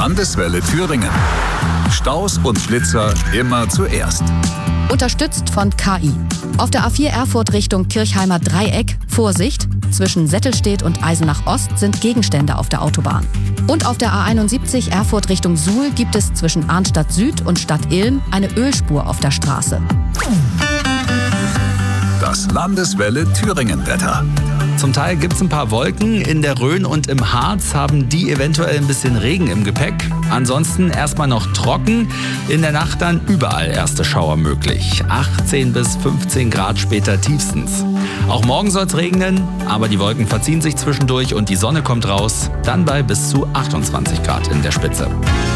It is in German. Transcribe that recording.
Landeswelle Thüringen. Staus und Blitzer immer zuerst. Unterstützt von KI. Auf der A4 Erfurt Richtung Kirchheimer Dreieck, Vorsicht, zwischen Settelstedt und Eisenach Ost sind Gegenstände auf der Autobahn. Und auf der A71 Erfurt Richtung Suhl gibt es zwischen Arnstadt Süd und Stadt Ilm eine Ölspur auf der Straße. Das Landeswelle Thüringen-Wetter. Zum Teil gibt es ein paar Wolken. In der Rhön und im Harz haben die eventuell ein bisschen Regen im Gepäck. Ansonsten erstmal noch trocken. In der Nacht dann überall erste Schauer möglich. 18 bis 15 Grad später tiefstens. Auch morgen soll es regnen, aber die Wolken verziehen sich zwischendurch und die Sonne kommt raus. Dann bei bis zu 28 Grad in der Spitze.